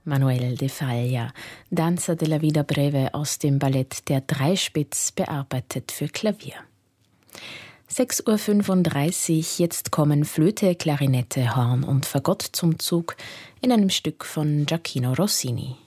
Manuel de Falla, Danza della Vida Breve aus dem Ballett Der Dreispitz, bearbeitet für Klavier. 6:35 Uhr, jetzt kommen Flöte, Klarinette, Horn und Fagott zum Zug in einem Stück von Gioachino Rossini.